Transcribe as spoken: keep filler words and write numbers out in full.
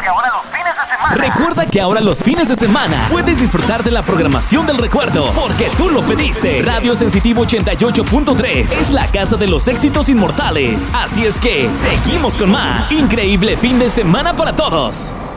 que ahora los fines de semana... Recuerda que ahora los fines de semana puedes disfrutar de la programación del recuerdo, porque tú lo pediste. Radio Sensitivo ochenta y ocho punto tres es la casa de los éxitos inmortales. Así es que, seguimos con más. Increíble fin de semana para todos.